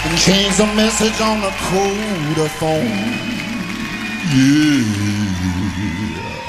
and change the message on the code phone. Yeah.